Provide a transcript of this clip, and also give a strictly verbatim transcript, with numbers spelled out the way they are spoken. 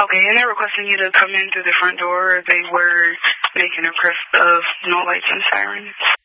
Okay, and they're requesting you to come in through the front door. They were making a request of no lights and sirens.